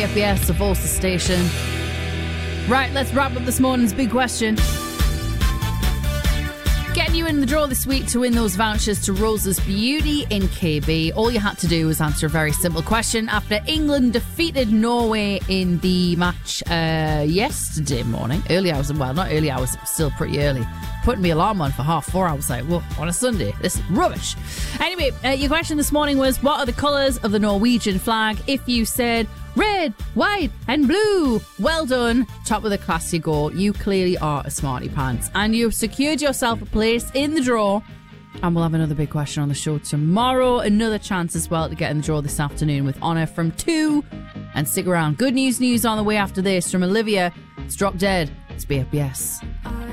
BFBS, the Volster station. Right, let's wrap up this morning's big question. Getting you in the draw this week to win those vouchers to Rosa's Beauty in KB. All you had to do was answer a very simple question after England defeated Norway in the match yesterday morning. Early hours, well, not early hours, it was still pretty early. Putting my alarm on for 4:30. I was like, whoa, on a Sunday, this is rubbish. Anyway, your question this morning was, what are the colours of the Norwegian flag? If you said red, white and blue, well done. Top of the class you go. You clearly are a smarty pants. And you've secured yourself a place in the draw. And we'll have another big question on the show tomorrow. Another chance as well to get in the draw this afternoon with Honor from 2. And stick around. Good news on the way after this from Olivia. It's Drop Dead. It's BFBS.